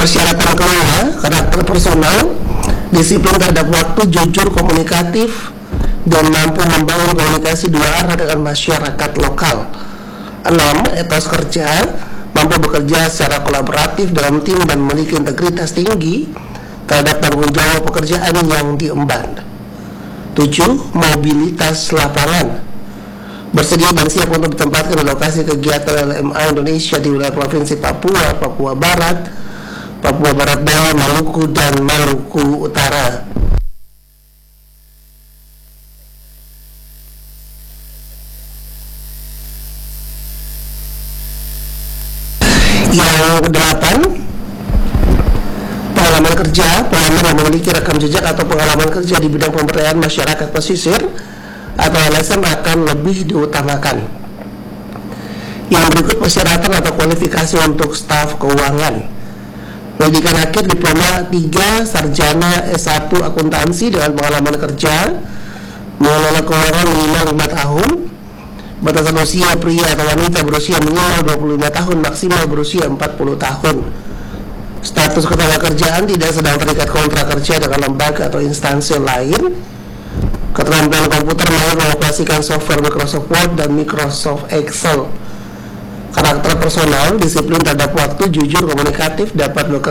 Persyaratan kelima, karakter personal, disiplin terhadap waktu, jujur, komunikatif, dan mampu membangun komunikasi dua arah dengan masyarakat lokal. 6. Etos kerja, mampu bekerja secara kolaboratif dalam tim dan memiliki integritas tinggi terhadap tanggung jawab pekerjaan yang diemban. 7. Mobilitas lapangan, bersedia dan siap untuk ditempatkan di lokasi kegiatan LMA Indonesia di wilayah Provinsi Papua, Papua Barat, Papua Barat Daya, Maluku, dan Maluku Utara. Yang 8, pengalaman kerja, pengalaman yang memiliki rekam jejak atau pengalaman kerja di bidang pemberdayaan masyarakat pesisir atau LSM akan lebih diutamakan. Yang berikut persyaratan atau kualifikasi untuk staf keuangan. Pendidikan akhir diploma 3, sarjana S1 akuntansi dengan pengalaman kerja, mengelola keuangan minimal 5 tahun, batasan usia pria atau wanita berusia minimal 25 tahun, maksimal berusia 40 tahun. Status ketenagakerjaan tidak sedang terikat kontrak kerja dengan lembaga atau instansi lain. Keterampilan komputer mahir mengoperasikan software Microsoft Word dan Microsoft Excel. Karakter personal, disiplin terhadap waktu, jujur, komunikatif, dapat bekerja